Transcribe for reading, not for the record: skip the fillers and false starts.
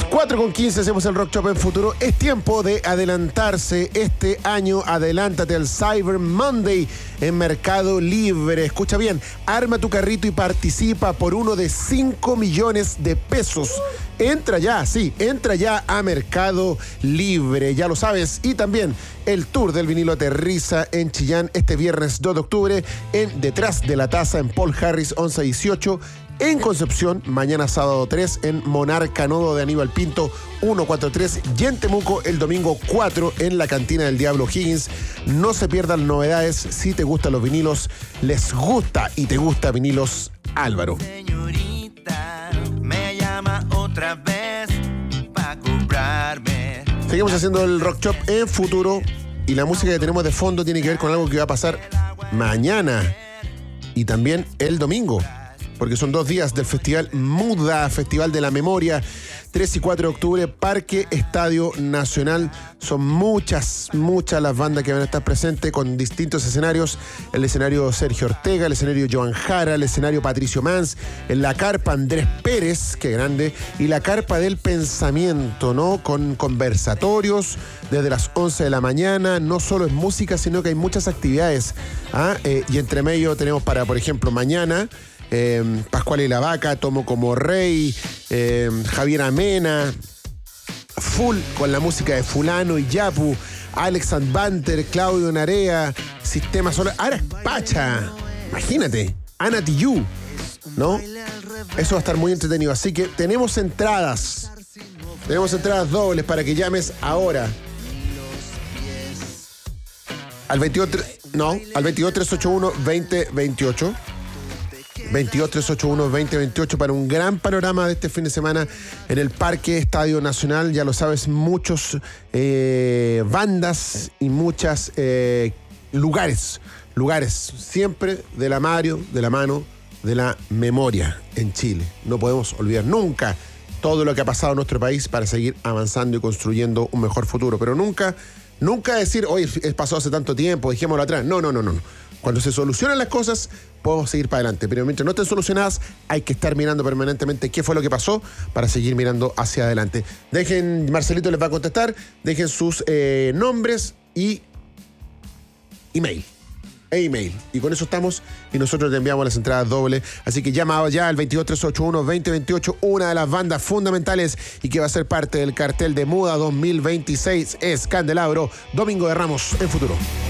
4:15 hacemos el Rock Shop en Futuro. Es tiempo de adelantarse este año. Adelántate al Cyber Monday en Mercado Libre. Escucha bien, arma tu carrito y participa por uno de 5 millones de pesos. Entra ya a Mercado Libre, ya lo sabes. Y también el Tour del Vinilo aterriza en Chillán este viernes 2 de octubre en Detrás de la Taza en Paul Harris 1118. En Concepción, mañana sábado 3, en Monarca Nodo de Aníbal Pinto 143, y en Temuco el domingo 4 en la Cantina del Diablo Higgins. No se pierdan novedades. Si te gustan los vinilos, les gusta y te gusta Vinilos Álvaro. Señorita, me llama otra vez para comprarme. Seguimos haciendo el Rock Shop en Futuro y la música que tenemos de fondo tiene que ver con algo que va a pasar mañana y también el domingo, porque son 2 días del Festival Muda, Festival de la Memoria, 3 y 4 de octubre, Parque Estadio Nacional. Son muchas las bandas que van a estar presentes con distintos escenarios. El escenario Sergio Ortega, el escenario Joan Jara, el escenario Patricio Mans, en la carpa Andrés Pérez, qué grande, y la carpa del pensamiento, ¿no? Con conversatorios desde las 11 de la mañana. No solo es música, sino que hay muchas actividades. Y entre medio tenemos para, por ejemplo, mañana, Pascual y la Vaca, Tomo como Rey, Javier Amena, full con la música de Fulano y Yapu, Alex Banter, Claudio Narea, Sistema Solar, Ara Pacha, imagínate, Ana Tijoux, ¿no? Eso va a estar muy entretenido, así que tenemos entradas dobles para que llames ahora al 22-381-2028. 22-381-2028 para un gran panorama de este fin de semana en el Parque Estadio Nacional. Ya lo sabes, muchos bandas y muchos lugares, siempre de la mano de la memoria en Chile. No podemos olvidar nunca todo lo que ha pasado en nuestro país para seguir avanzando y construyendo un mejor futuro, pero nunca decir, oye, pasó hace tanto tiempo, dejémoslo atrás. No. Cuando se solucionan las cosas, podemos seguir para adelante. Pero mientras no estén solucionadas, hay que estar mirando permanentemente qué fue lo que pasó para seguir mirando hacia adelante. Marcelito les va a contestar, dejen sus nombres y email. Y con eso estamos, y nosotros te enviamos las entradas dobles. Así que llama ya al 22-381-2028. Una de las bandas fundamentales y que va a ser parte del cartel de Muda 2026 es Candelabro, Domingo de Ramos en Futuro.